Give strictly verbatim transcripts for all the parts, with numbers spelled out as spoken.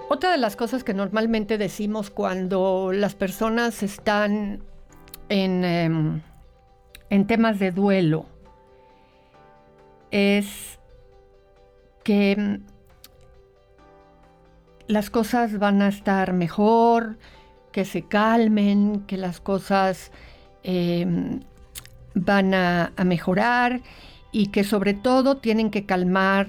Otra de las cosas que normalmente decimos cuando las personas están en, eh, en temas de duelo es que mm, las cosas van a estar mejor, que se calmen, que las cosas eh, van a, a mejorar y que sobre todo tienen que calmar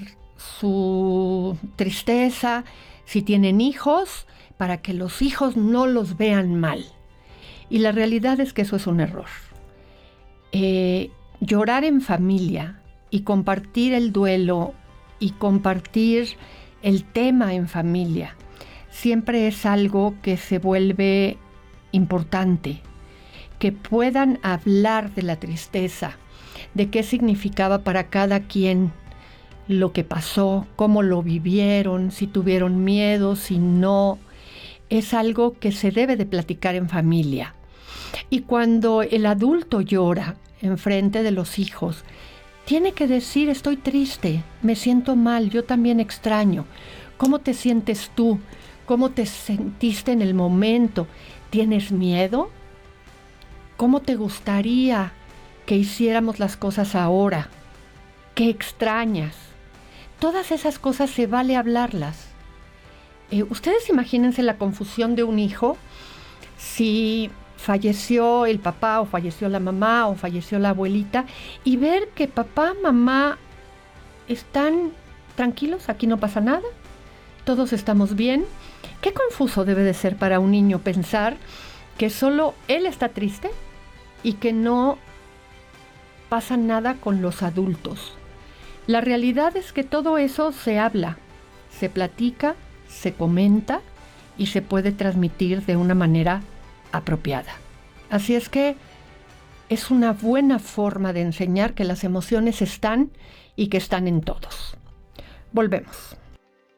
su tristeza si tienen hijos, para que los hijos no los vean mal. Y la realidad es que eso es un error. Eh, llorar en familia y compartir el duelo y compartir el tema en familia siempre es algo que se vuelve importante. Que puedan hablar de la tristeza, de qué significaba para cada quien lo que pasó, cómo lo vivieron, si tuvieron miedo, si no, es algo que se debe de platicar en familia. Y cuando el adulto llora enfrente de los hijos, tiene que decir: estoy triste, me siento mal, yo también extraño. ¿Cómo te sientes tú? ¿Cómo te sentiste en el momento? ¿Tienes miedo? ¿Cómo te gustaría que hiciéramos las cosas ahora? ¿Qué extrañas? Todas esas cosas se vale hablarlas. Eh, ustedes imagínense la confusión de un hijo si falleció el papá o falleció la mamá o falleció la abuelita y ver que papá, mamá están tranquilos, aquí no pasa nada, todos estamos bien. Qué confuso debe de ser para un niño pensar que solo él está triste y que no pasa nada con los adultos. La realidad es que todo eso se habla, se platica, se comenta y se puede transmitir de una manera apropiada. Así es que es una buena forma de enseñar que las emociones están y que están en todos. Volvemos.